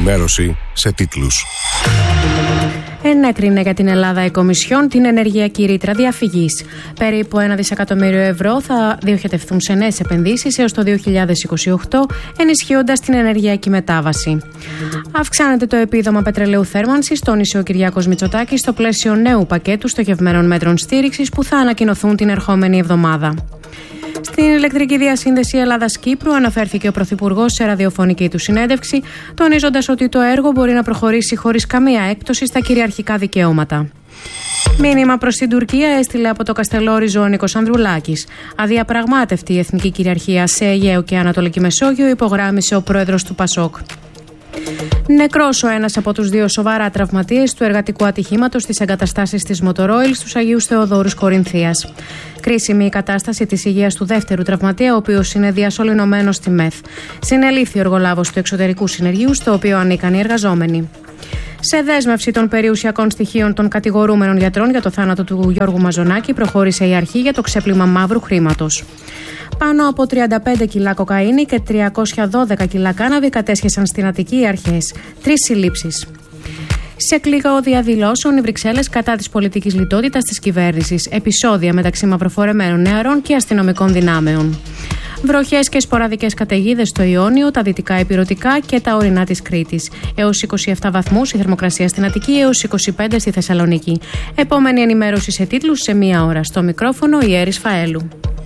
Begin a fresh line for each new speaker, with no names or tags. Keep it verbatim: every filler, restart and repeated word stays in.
ενημέρωση σε τίτλους.
Ενέκρινε για την Ελλάδα η Κομισιόν την ενεργειακή ρήτρα διαφυγής. Περίπου ένα δισεκατομμύριο ευρώ θα διοχετευτούν σε νέες επενδύσεις έως το δύο χιλιάδες είκοσι οκτώ, ενισχύοντας την ενεργειακή μετάβαση. Αυξάνεται το επίδομα πετρελαίου θέρμανσης, τόνισε ο Κυριάκος Μητσοτάκης στο πλαίσιο νέου πακέτου στοχευμένων μέτρων στήριξης που θα ανακοινωθούν την ερχόμενη εβδομάδα. Στην ηλεκτρική διασύνδεση Ελλάδας-Κύπρου αναφέρθηκε ο Πρωθυπουργός σε ραδιοφωνική του συνέντευξη, τονίζοντας ότι το έργο μπορεί να προχωρήσει χωρίς καμία έκπτωση στα κυριαρχικά δικαιώματα. Μήνυμα προς την Τουρκία έστειλε από το Καστελόριζο ο Νίκος Ανδρουλάκης. Αδιαπραγμάτευτη η εθνική κυριαρχία σε Αιγαίο και Ανατολική Μεσόγειο, υπογράμμισε ο πρόεδρος του Πασόκ. Νεκρός ο ένας από τους δύο σοβαρά τραυματίες του εργατικού ατυχήματος στις εγκαταστάσεις της Μοτορόιλ στους Αγίους Θεοδόρους Κορινθίας. Κρίσιμη η κατάσταση της υγείας του δεύτερου τραυματία, ο οποίος είναι διασωληνωμένος στη ΜΕΘ. Συνελήφθη ο εργολάβος του εξωτερικού συνεργείου, στο οποίο ανήκαν οι εργαζόμενοι. Σε δέσμευση των περιουσιακών στοιχείων των κατηγορούμενων γιατρών για το θάνατο του Γιώργου Μαζονάκη, προχώρησε η αρχή για το ξέπλυμα μαύρου χρήματος. Πάνω από τριάντα πέντε κιλά κοκαίνη και τριακόσια δώδεκα κιλά κάναβη κατέσχεσαν στην Αττική οι αρχές. Τρεις συλλήψεις. Σε κλίγαο διαδηλώσεων οι Βρυξέλλες κατά της πολιτικής λιτότητας της κυβέρνησης. Επεισόδια μεταξύ μαυροφορεμένων νεαρών και αστυνομικών δυνάμεων. Βροχές και σποραδικές καταιγίδες στο Ιόνιο, τα δυτικά ηπειρωτικά και τα ορεινά της Κρήτης. Έως είκοσι επτά βαθμούς η θερμοκρασία στην Αττική, έως είκοσι πέντε στη Θεσσαλονίκη. Επόμενη ενημέρωση σε τίτλους σε μία ώρα. Στο μικρόφωνο η Έρης Φαέλου.